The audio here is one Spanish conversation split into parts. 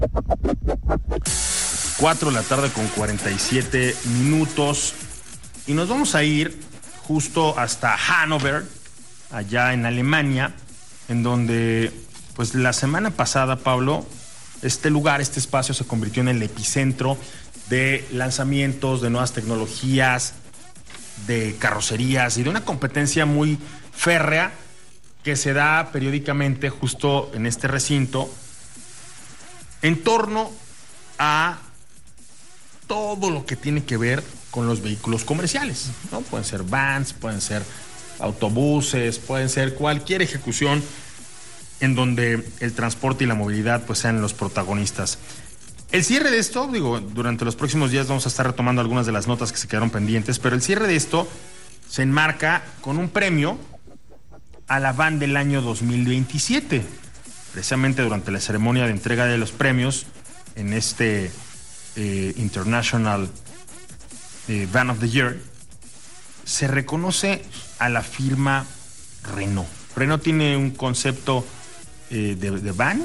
4:47 y nos vamos a ir justo hasta Hannover, allá en Alemania, en donde pues la semana pasada, Pablo, este espacio se convirtió en el epicentro de lanzamientos, de nuevas tecnologías, de carrocerías y de una competencia muy férrea que se da periódicamente justo en este recinto en torno a todo lo que tiene que ver con los vehículos comerciales, ¿no? Pueden ser vans, pueden ser autobuses, pueden ser cualquier ejecución en donde el transporte y la movilidad pues sean los protagonistas. El cierre de esto, durante los próximos días vamos a estar retomando algunas de las notas que se quedaron pendientes, pero el cierre de esto se enmarca con un premio a la van del año 2027. Precisamente durante la ceremonia de entrega de los premios en este International Van of the Year, se reconoce a la firma Renault. Renault tiene un concepto de van,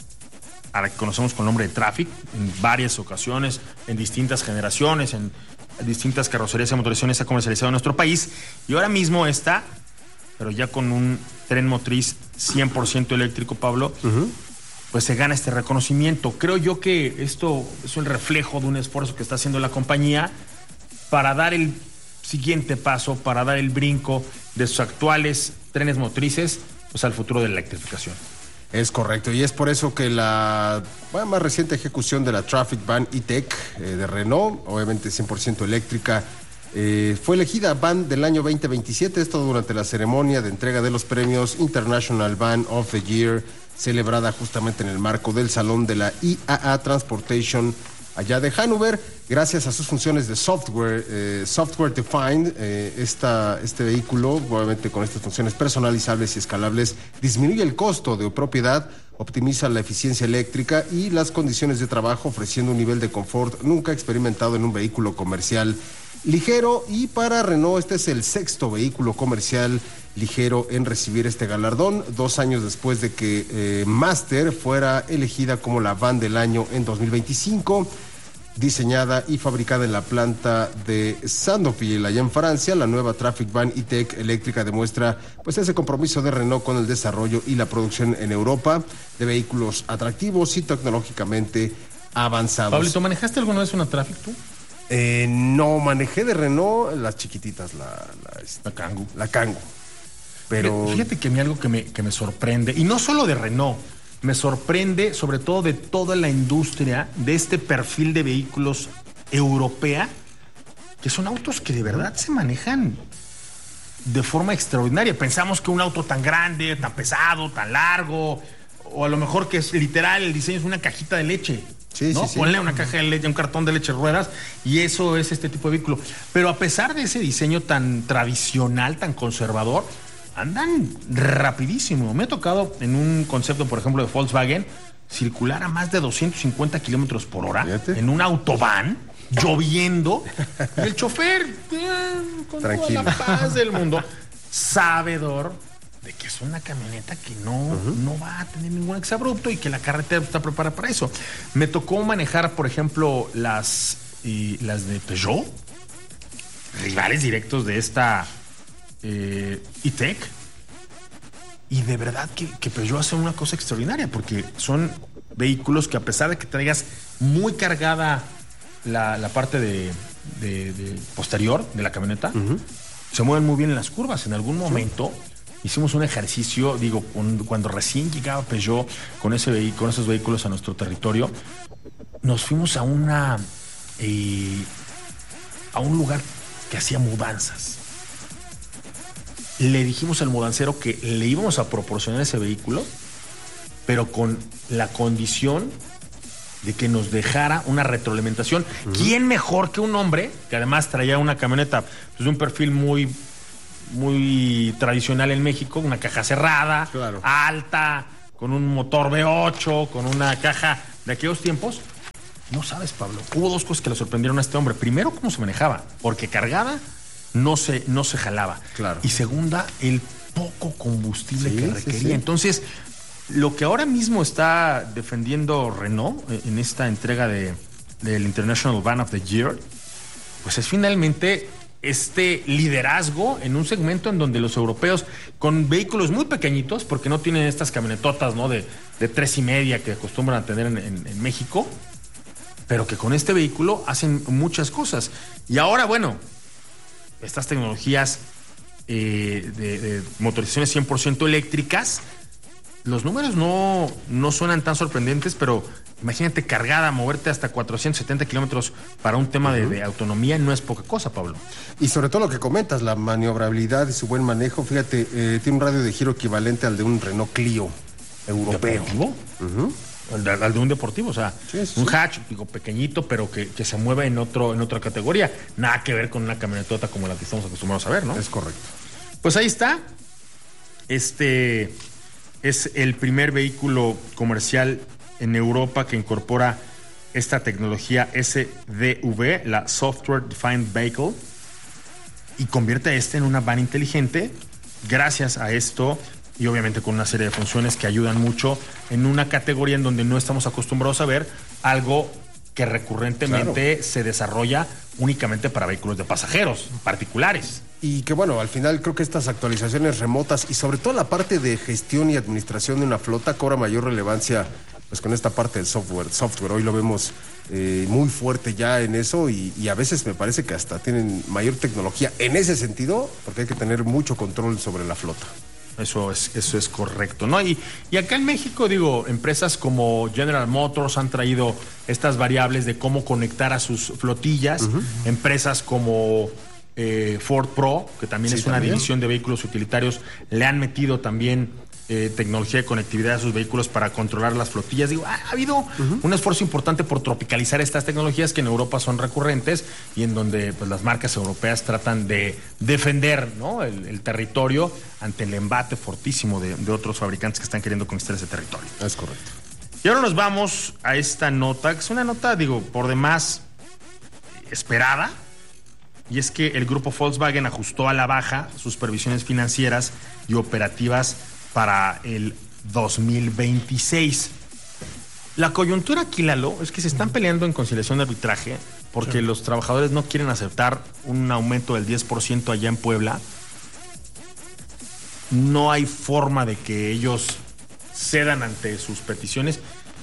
a la que conocemos con el nombre de Traffic, en varias ocasiones, en distintas generaciones, en distintas carrocerías y motorizaciones se ha comercializado en nuestro país, y ahora mismo está, pero ya con un tren motriz 100% eléctrico, Pablo, pues se gana este reconocimiento. Creo yo que esto es el reflejo de un esfuerzo que está haciendo la compañía para dar el siguiente paso, para dar el brinco de sus actuales trenes motrices pues al futuro de la electrificación. Es correcto, y es por eso que la más reciente ejecución de la Traffic Van E-Tech de Renault, obviamente 100% eléctrica, fue elegida Van del año 2027, esto durante la ceremonia de entrega de los premios International Van of the Year, celebrada justamente en el marco del Salón de la IAA Transportation allá de Hannover. Gracias a sus funciones de software defined, este vehículo, obviamente con estas funciones personalizables y escalables, disminuye el costo de propiedad, optimiza la eficiencia eléctrica y las condiciones de trabajo, ofreciendo un nivel de confort nunca experimentado en un vehículo comercial ligero. Y para Renault este es el sexto vehículo comercial ligero en recibir este galardón, 2 años después de que Master fuera elegida como la van del año en 2025. Diseñada y fabricada en la planta de Sandouville, allá en Francia, la nueva Traffic Van E-Tech eléctrica demuestra pues ese compromiso de Renault con el desarrollo y la producción en Europa de vehículos atractivos y tecnológicamente avanzados. Pablito, ¿manejaste alguna vez una Traffic tú? No, manejé de Renault las chiquititas, la Kangoo. La Kangoo. Pero fíjate que a mí algo que me sorprende, y no solo de Renault, me sorprende sobre todo de toda la industria de este perfil de vehículos europea, que son autos que de verdad se manejan de forma extraordinaria. Pensamos que un auto tan grande, tan pesado, tan largo, o a lo mejor que es literal, el diseño es una cajita de leche. Sí, ¿no? sí, sí. Ponle una caja de leche, un cartón de leche ruedas, y eso es este tipo de vehículo. Pero a pesar de ese diseño tan tradicional, tan conservador, andan rapidísimo. Me ha tocado en un concepto, por ejemplo, de Volkswagen, circular a más de 250 kilómetros por hora. Fíjate. En un autobahn, lloviendo, y el chofer, con tranquilo, toda la paz del mundo, sabedor de que es una camioneta que no va a tener ningún exabrupto y que la carretera está preparada para eso. Me tocó manejar, por ejemplo, las de Peugeot, rivales directos de esta E-Tech, y de verdad que Peugeot hace una cosa extraordinaria, porque son vehículos que, a pesar de que traigas muy cargada la parte de posterior de la camioneta, se mueven muy bien en las curvas. En algún momento hicimos un ejercicio, cuando recién llegaba Peugeot con esos vehículos a nuestro territorio, nos fuimos a un lugar que hacía mudanzas. Le dijimos al mudancero que le íbamos a proporcionar ese vehículo, pero con la condición de que nos dejara una retroalimentación. ¿Quién mejor que un hombre que además traía una camioneta pues, de un perfil muy, muy tradicional en México, una caja cerrada, claro, alta, con un motor V8, con una caja de aquellos tiempos? No sabes, Pablo, hubo 2 cosas que le sorprendieron a este hombre. Primero, cómo se manejaba, porque cargada no se jalaba. Claro. Y segunda, el poco combustible que requería. Sí. Entonces, lo que ahora mismo está defendiendo Renault en esta entrega del International Van of the Year, pues es finalmente este liderazgo en un segmento en donde los europeos con vehículos muy pequeñitos, porque no tienen estas camionetotas, ¿no?, de 3.5 que acostumbran a tener en México, pero que con este vehículo hacen muchas cosas. Y ahora, bueno, estas tecnologías de motorizaciones 100% eléctricas, los números no suenan tan sorprendentes, pero imagínate cargada, moverte hasta 470 kilómetros para un tema de autonomía no es poca cosa, Pablo. Y sobre todo lo que comentas, la maniobrabilidad y su buen manejo. Fíjate, tiene un radio de giro equivalente al de un Renault Clio europeo. ¿Deportivo? Al de un deportivo, o sea, sí. Un hatch, digo, pequeñito, pero que se mueve en otra categoría. Nada que ver con una camionetota como la que estamos acostumbrados a ver, ¿no? Es correcto. Pues ahí está. Este es el primer vehículo comercial en Europa que incorpora esta tecnología SDV, la Software Defined Vehicle, y convierte en una van inteligente. Gracias a esto, y obviamente con una serie de funciones que ayudan mucho en una categoría en donde no estamos acostumbrados a ver algo que recurrentemente se desarrolla únicamente para vehículos de pasajeros particulares. Y que bueno, al final creo que estas actualizaciones remotas y sobre todo la parte de gestión y administración de una flota cobra mayor relevancia pues con esta parte del software. Hoy lo vemos muy fuerte ya en eso y a veces me parece que hasta tienen mayor tecnología en ese sentido, porque hay que tener mucho control sobre la flota. Eso es correcto, ¿no? Y acá en México, digo, empresas como General Motors han traído estas variables de cómo conectar a sus flotillas. Empresas como Ford Pro, que también es una división de vehículos utilitarios, le han metido también tecnología de conectividad a sus vehículos para controlar las flotillas. Digo, ha habido un esfuerzo importante por tropicalizar estas tecnologías que en Europa son recurrentes y en donde pues, las marcas europeas tratan de defender, ¿no?, el territorio ante el embate fortísimo de otros fabricantes que están queriendo conquistar ese territorio. Es correcto. Y ahora nos vamos a esta nota, que es una nota, digo, por demás esperada, y es que el grupo Volkswagen ajustó a la baja sus previsiones financieras y operativas para el 2026. La coyuntura aquí, Lalo, es que se están peleando en conciliación de arbitraje porque los trabajadores no quieren aceptar un aumento del 10% allá en Puebla. No hay forma de que ellos cedan ante sus peticiones.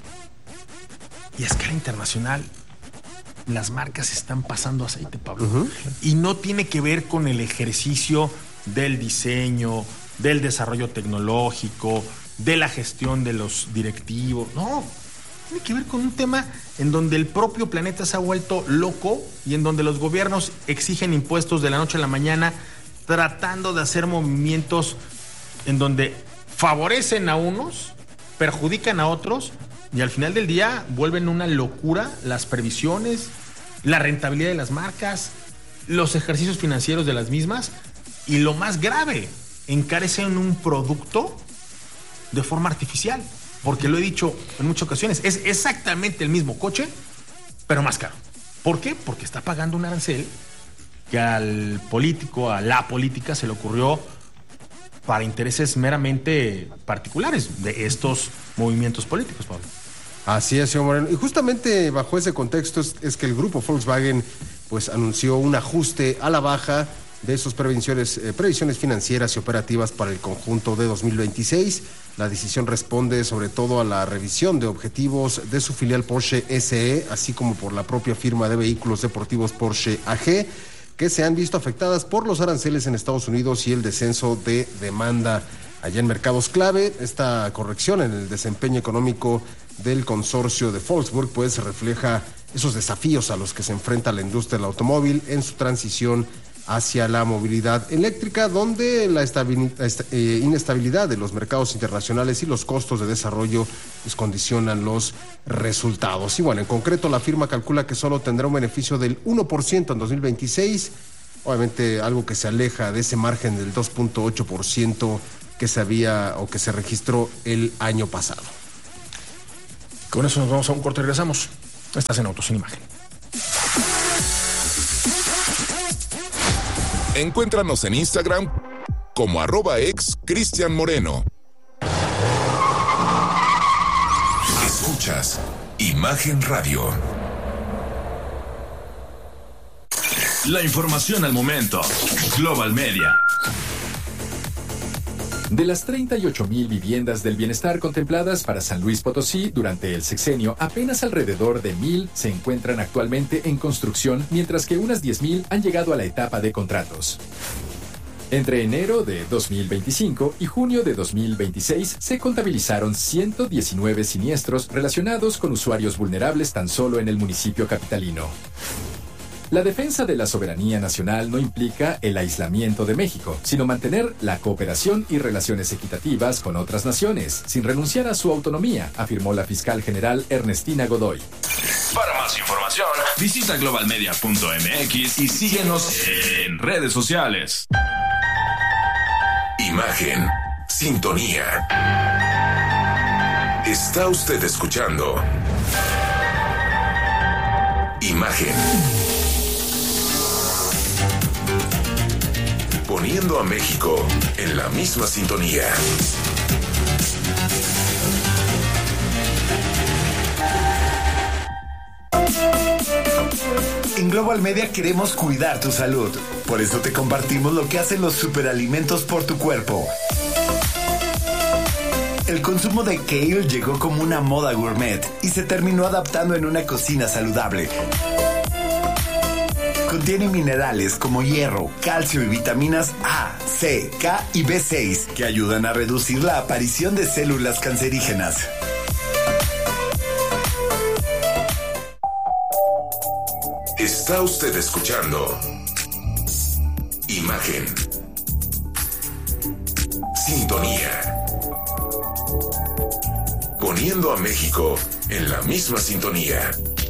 Y a escala internacional, las marcas están pasando aceite, Pablo. Y no tiene que ver con el ejercicio del diseño, del desarrollo tecnológico, de la gestión de los directivos. No, tiene que ver con un tema en donde el propio planeta se ha vuelto loco y en donde los gobiernos exigen impuestos de la noche a la mañana, tratando de hacer movimientos en donde favorecen a unos, perjudican a otros y al final del día vuelven una locura las previsiones, la rentabilidad de las marcas, los ejercicios financieros de las mismas y lo más grave, encarecen un producto de forma artificial, porque lo he dicho en muchas ocasiones, es exactamente el mismo coche, pero más caro. ¿Por qué? Porque está pagando un arancel que al político, a la política, se le ocurrió para intereses meramente particulares de estos movimientos políticos, Pablo. Así es, señor Moreno. Y justamente bajo ese contexto es que el grupo Volkswagen pues anunció un ajuste a la baja de sus previsiones financieras y operativas para el conjunto de 2026. La decisión responde sobre todo a la revisión de objetivos de su filial Porsche SE, así como por la propia firma de vehículos deportivos Porsche AG, que se han visto afectadas por los aranceles en Estados Unidos y el descenso de demanda allá en mercados clave. Esta corrección en el desempeño económico del consorcio de Volkswagen pues refleja esos desafíos a los que se enfrenta la industria del automóvil en su transición hacia la movilidad eléctrica, donde la inestabilidad de los mercados internacionales y los costos de desarrollo pues, condicionan los resultados. Y bueno, en concreto la firma calcula que solo tendrá un beneficio del 1% en 2026, obviamente algo que se aleja de ese margen del 2.8% que se había o que se registró el año pasado. Con eso nos vamos a un corte y regresamos. Estás en Autos sin Imagen. Encuéntranos en Instagram como @excristianmoreno. Escuchas Imagen Radio. La información al momento. Global Media. De las 38,000 viviendas del bienestar contempladas para San Luis Potosí durante el sexenio, apenas alrededor de 1,000 se encuentran actualmente en construcción, mientras que unas 10,000 han llegado a la etapa de contratos. Entre enero de 2025 y junio de 2026 se contabilizaron 119 siniestros relacionados con usuarios vulnerables tan solo en el municipio capitalino. La defensa de la soberanía nacional no implica el aislamiento de México, sino mantener la cooperación y relaciones equitativas con otras naciones, sin renunciar a su autonomía, afirmó la fiscal general Ernestina Godoy. Para más información, visita globalmedia.mx y síguenos en redes sociales. Imagen, sintonía. Está usted escuchando Imagen. Poniendo a México en la misma sintonía. En Global Media queremos cuidar tu salud. Por eso te compartimos lo que hacen los superalimentos por tu cuerpo. El consumo de kale llegó como una moda gourmet y se terminó adaptando en una cocina saludable. Contiene minerales como hierro, calcio y vitaminas A, C, K y B6 que ayudan a reducir la aparición de células cancerígenas. Está usted escuchando Imagen, sintonía. Poniendo a México en la misma sintonía.